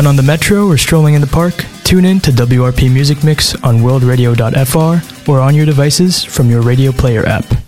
done on the metro or strolling in the park? Tune in to WRP Music Mix on worldradio.fr or on your devices from your radio player app.